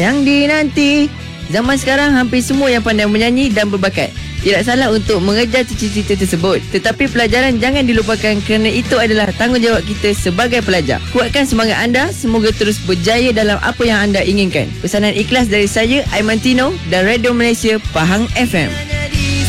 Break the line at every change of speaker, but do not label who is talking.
yang dinanti. Zaman sekarang hampir semua yang pandai menyanyi dan berbakat. Tidak salah untuk mengejar cita-cita tersebut, tetapi pelajaran jangan dilupakan kerana itu adalah tanggungjawab kita sebagai pelajar. Kuatkan semangat anda, semoga terus berjaya dalam apa yang anda inginkan. Pesanan ikhlas dari saya, Aiman Tino dan Radio Malaysia Pahang FM.